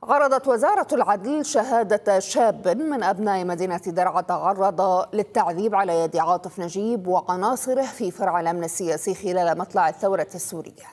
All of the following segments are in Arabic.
عرضت وزارة العدل شهادة شاب من أبناء مدينة درعا تعرض للتعذيب على يد عاطف نجيب وعناصره في فرع الأمن السياسي خلال مطلع الثورة السورية.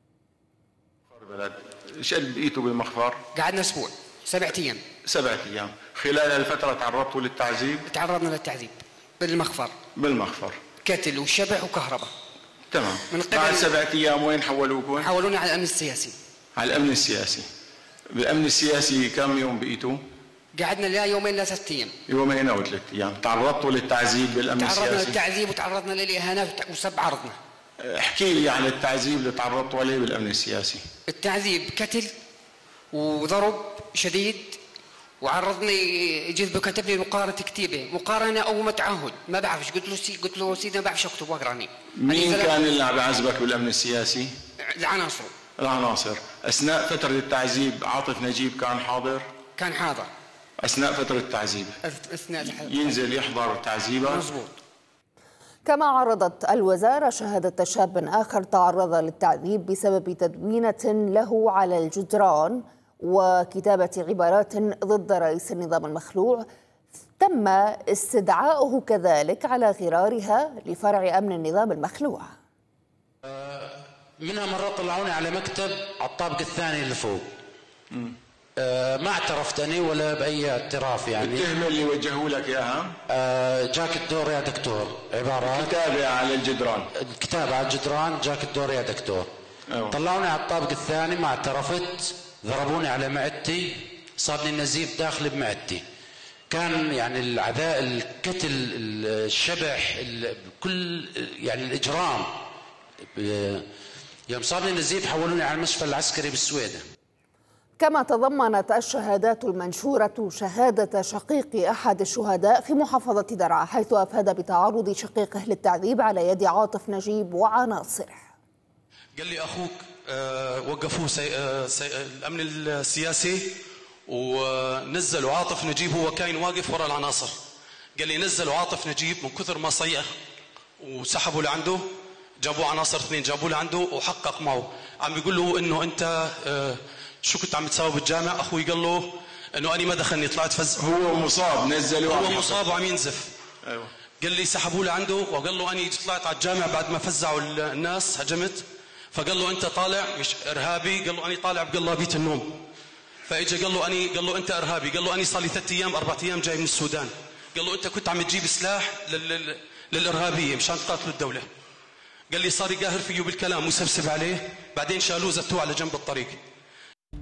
ايش قد بقيتوا بالمخفر؟ قعدنا اسبوع، 7 ايام. 7 ايام، خلال الفترة تعرضتوا للتعذيب؟ تعرضنا للتعذيب بالمخفر. قتل وشبح وكهرباء. تمام. بعد 7 ايام وين حولوكم؟ حولونا على الأمن السياسي. على الأمن السياسي. بالأمن السياسي كم يوم بقيتوا؟ قعدنا لا يومين لا 3 ايام. يومين أو 3 ايام، تعرضتوا للتعذيب بالأمن السياسي؟ تعرضنا للتعذيب وتعرضنا للإهانات وسب عرضنا. احكي لي عن التعذيب اللي تعرضتوا عليه بالأمن السياسي. التعذيب قتل وضرب شديد، وعرضني جذب كتب لي مقارنة كتيبة، مقارنة أو متعهد، ما بعرفش. قلت له سيدي ما بعرفش أكتب وأقرأني. مين كان اللي عم يعذبك بالأمن السياسي؟ العناصر. أثناء فترة التعذيب عاطف نجيب كان حاضر؟ كان حاضر أثناء فترة التعذيب. ينزل يحضر تعذيبك؟ مزبوط. كما عرضت الوزارة شهادة شاب آخر تعرض للتعذيب بسبب تدوينة له على الجدران وكتابة عبارات ضد رئيس النظام المخلوع، تم استدعاؤه كذلك على غرارها لفرع أمن النظام المخلوع. منها مرة طلعوني على مكتب على الطابق الثاني اللي فوق. ما اعترفت أنا ولا بأي اعتراف يعني. التهمة اللي وجهوا لك إياها؟ جاك الدور يا دكتور، عبارات كتابة على الجدران. الكتابة على الجدران، جاك الدور يا دكتور. أيوة. طلعوني على الطابق الثاني، ما اعترفت، ضربوني على معدتي، صار لي نزيف داخلي بمعدتي. كان يعني العذاب، القتل، الشبح، كل يعني الإجرام. يوم صار لي نزيف حولوني على المستشفى العسكري بالسويدة. كما تضمنت الشهادات المنشورة شهادة شقيق أحد الشهداء في محافظة درعا، حيث أفاد بتعرض شقيقه للتعذيب على يد عاطف نجيب وعناصره. قال لي أخوك وقفوه الأمن السياسي ونزلوا عاطف نجيب، هو كاين واقف وراء العناصر. قال لي نزلوا عاطف نجيب من كثر ما صيح وسحبوا لعنده، جابوا عناصر 2 جابوا لعنده وحقق معه. عم بيقول له انه انت شو كنت عم تساوي بالجامع؟ اخوي قال له انه انا ما دخلني، طلعت فز. هو مصاب، نزلوه، هو مصاب وعم ينزف. ايوه. قال لي سحبوه لعنده وقال له انا طلعت على الجامع بعد ما فزعوا الناس، هجمت. فقال له انت طالع مش ارهابي؟ قال له انا طالع بقلابية النوم. فاجى قال له انت ارهابي؟ قال له انا صار لي 3 ايام 4 ايام جاي من السودان. قال له انت كنت عم تجيب سلاح للارهابيه مشان تقاتلوا الدوله. قال لي صار يقاهر فيه بالكلام ويسبسب عليه، بعدين شالوه زتوه على جنب الطريق.